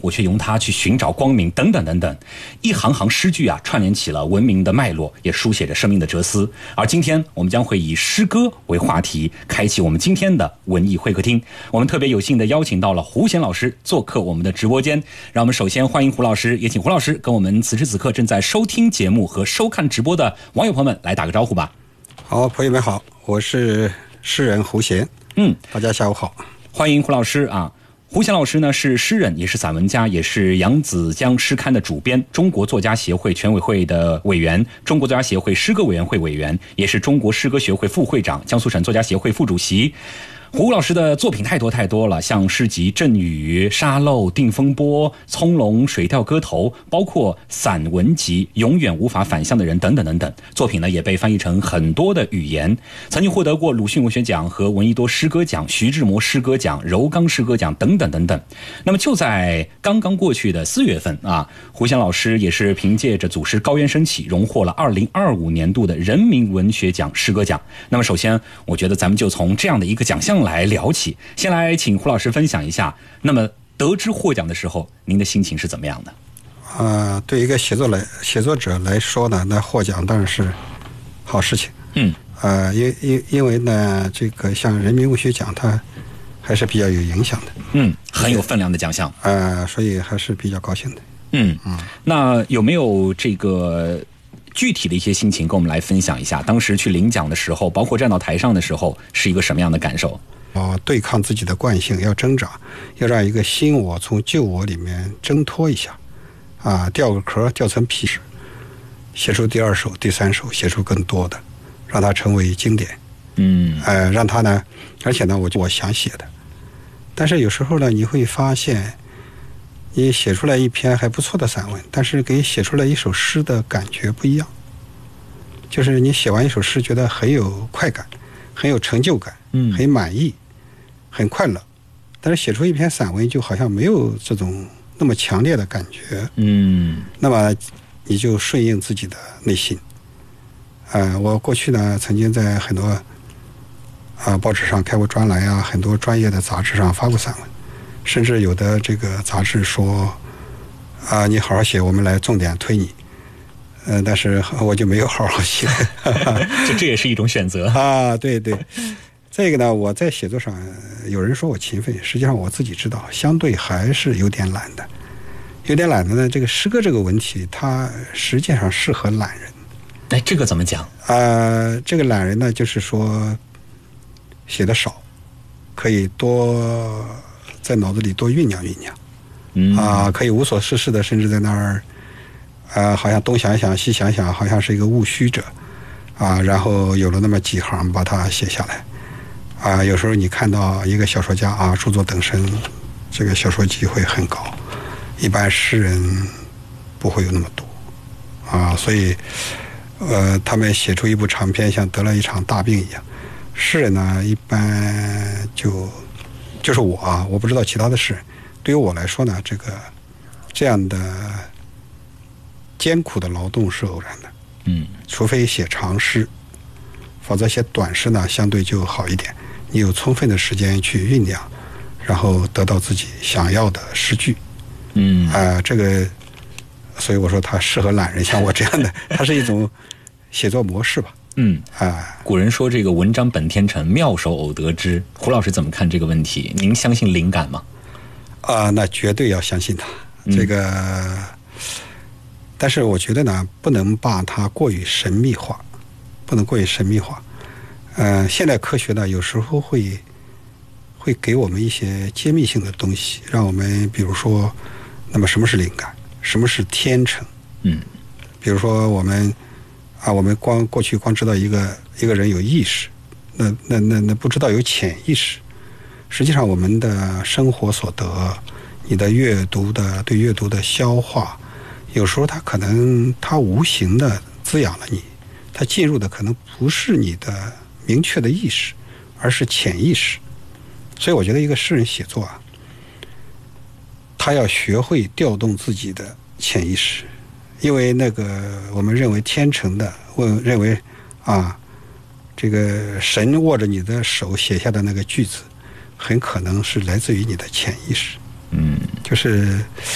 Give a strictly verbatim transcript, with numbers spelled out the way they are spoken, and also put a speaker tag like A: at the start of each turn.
A: 我却用它去寻找光明，等等等等，一行行诗句啊，串联起了文明的脉络，也书写着生命的哲思。而今天我们将会以诗歌为话题，开启我们今天的文艺会客厅。我们特别有幸的邀请到了胡贤老师做客我们的直播间，让我们首先欢迎胡老师，也请胡老师跟我们此时此刻正在收听节目和收看直播的网友朋友们来打个招呼吧。
B: 好，朋友们好，我是诗人胡贤。
A: 嗯，
B: 大家下午好，
A: 欢迎胡老师啊。胡贤老师呢是诗人，也是散文家，也是扬子江诗刊的主编，中国作家协会全委会的委员，中国作家协会诗歌委员会委员，也是中国诗歌学会副会长，江苏省作家协会副主席。胡老师的作品太多太多了，像诗集《阵雨》《沙漏》《定风波》《葱茏》《水调歌头》，包括散文集《永远无法返乡的人》等等等等。作品呢也被翻译成很多的语言，曾经获得过鲁迅文学奖和闻一多诗歌奖、徐志摩诗歌奖、柔刚诗歌奖等等等等。那么就在刚刚过去的四月份啊，胡贤老师也是凭借着祖诗《高原升起》荣获了二零二五年度的人民文学奖诗歌奖。那么首先我觉得咱们就从这样的一个奖项来聊起，先来请胡老师分享一下，那么得知获奖的时候您的心情是怎么样的？
B: 呃，对一个写作来写作者来说呢，那获奖当然是好事情。
A: 嗯，
B: 呃，因因因为呢，这个像人民文学奖它还是比较有影响的。
A: 嗯，很有分量的奖项。
B: 呃，所以还是比较高兴的。
A: 嗯嗯，那有没有这个具体的一些心情跟我们来分享一下？当时去领奖的时候，包括站到台上的时候，是一个什么样的感受？
B: 哦，对抗自己的惯性，要挣扎，要让一个新我从旧我里面挣脱一下，啊，掉个壳，掉层皮，写出第二首、第三首，写出更多的，让它成为经典。
A: 嗯，
B: 呃，让它呢，而且呢，我我想写的，但是有时候呢，你会发现，你写出来一篇还不错的散文，但是给写出来一首诗的感觉不一样。就是你写完一首诗，觉得很有快感，很有成就感，
A: 嗯，
B: 很满意，很快乐。但是写出一篇散文，就好像没有这种那么强烈的感觉。
A: 嗯，
B: 那么你就顺应自己的内心。呃，我过去呢，曾经在很多啊、呃、报纸上开过专栏啊，很多专业的杂志上发过散文，甚至有的这个杂志说啊、呃，你好好写，我们来重点推你。呃，但是我就没有好好写，
A: 就这也是一种选择
B: 啊。对对，这个呢，我在写作上，有人说我勤奋，实际上我自己知道，相对还是有点懒的，有点懒的呢。这个诗歌这个文体，它实际上适合懒人。
A: 哎，这个怎么讲？
B: 呃，这个懒人呢，就是说写的少，可以多在脑子里多酝酿酝酿，
A: 嗯
B: 啊、呃，可以无所事事的，甚至在那儿。呃，好像东想想西想想，好像是一个务虚者，啊，然后有了那么几行把它写下来，啊，有时候你看到一个小说家啊，著作等身，这个小说机会很高，一般诗人不会有那么多，啊，所以，呃，他们写出一部长篇，像得了一场大病一样。诗人呢，一般就就是我啊，我不知道其他的诗人，对于我来说呢，这个这样的。艰苦的劳动是偶然的，
A: 嗯，
B: 除非写长诗，否则写短诗呢相对就好一点。你有充分的时间去酝酿，然后得到自己想要的诗句，
A: 嗯，
B: 啊、呃，这个，所以我说它适合懒人，像我这样的，它是一种写作模式吧。
A: 嗯，
B: 啊、呃，
A: 古人说这个文章本天成，妙手偶得之。胡老师怎么看这个问题？您相信灵感吗？
B: 啊、呃，那绝对要相信它。这个。嗯，但是我觉得呢，不能把它过于神秘化，不能过于神秘化。呃，现代科学呢，有时候会会给我们一些揭秘性的东西，让我们比如说，那么什么是灵感，什么是天成？
A: 嗯，
B: 比如说我们啊，我们光过去光知道一个一个人有意识，那那那那不知道有潜意识。实际上，我们的生活所得，你的阅读的对阅读的消化。有时候它可能它无形的滋养了你，它进入的可能不是你的明确的意识，而是潜意识。所以我觉得一个诗人写作啊，他要学会调动自己的潜意识，因为那个我们认为天成的，我认为啊，这个神握着你的手写下的那个句子，很可能是来自于你的潜意识。
A: 嗯，
B: 就是